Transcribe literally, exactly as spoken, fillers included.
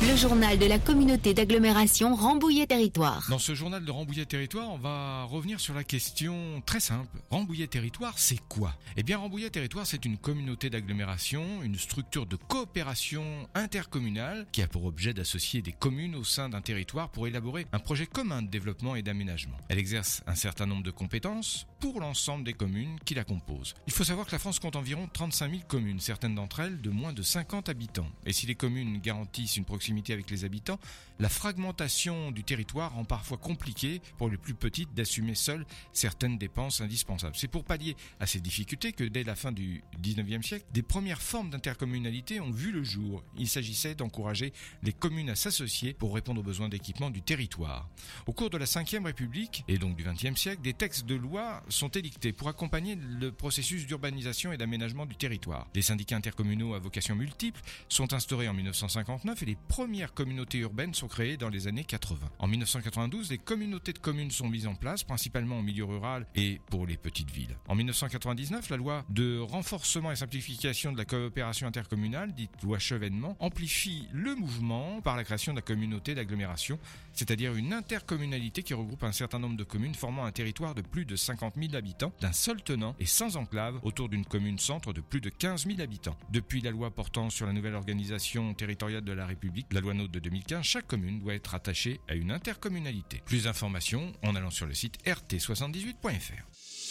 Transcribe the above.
Le journal de la communauté d'agglomération Rambouillet Territoire. Dans ce journal de Rambouillet Territoire, on va revenir sur la question très simple. Rambouillet Territoire, c'est quoi ? Eh bien, Rambouillet Territoire, c'est une communauté d'agglomération, une structure de coopération intercommunale qui a pour objet d'associer des communes au sein d'un territoire pour élaborer un projet commun de développement et d'aménagement. Elle exerce un certain nombre de compétences pour l'ensemble des communes qui la composent. Il faut savoir que la France compte environ trente-cinq mille communes, certaines d'entre elles de moins de cinquante habitants. Et si les communes garantissent une proximité avec les habitants, la fragmentation du territoire rend parfois compliqué pour les plus petites d'assumer seules certaines dépenses indispensables. C'est pour pallier à ces difficultés que dès la fin du dix-neuvième siècle, des premières formes d'intercommunalité ont vu le jour. Il s'agissait d'encourager les communes à s'associer pour répondre aux besoins d'équipement du territoire. Au cours de la cinquième République, et donc du vingtième siècle, des textes de loi sont édictés pour accompagner le processus d'urbanisation et d'aménagement du territoire. Les syndicats intercommunaux à vocation multiple sont instaurés en mille neuf cent cinquante-neuf et les premières communautés urbaines sont créées dans les années quatre-vingts. En mille neuf cent quatre-vingt-douze, les communautés de communes sont mises en place, principalement en milieu rural et pour les petites villes. En mille neuf cent quatre-vingt-dix-neuf, la loi de renforcement et simplification de la coopération intercommunale, dite loi Chevènement, amplifie le mouvement par la création de la communauté d'agglomération, c'est-à-dire une intercommunalité qui regroupe un certain nombre de communes formant un territoire de plus de cinquante mille habitants, d'un seul tenant et sans enclave autour d'une commune centre de plus de quinze mille habitants. Depuis la loi portant sur la nouvelle organisation territoriale de la République, la loi NOTRe de deux mille quinze, chaque commune doit être attachée à une intercommunalité. Plus d'informations en allant sur le site r t soixante-dix-huit point f r.